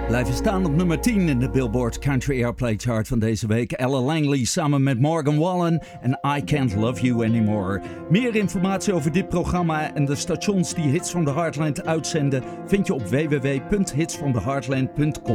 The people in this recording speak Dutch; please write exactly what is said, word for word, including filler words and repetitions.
Blijven staan op nummer tien in de Billboard Country Airplay Chart van deze week. Ella Langley samen met Morgan Wallen en I Can't Love You Anymore. Meer informatie over dit programma en de stations die Hits from the Heartland uitzenden vind je op w w w punt hits from the heartland punt com.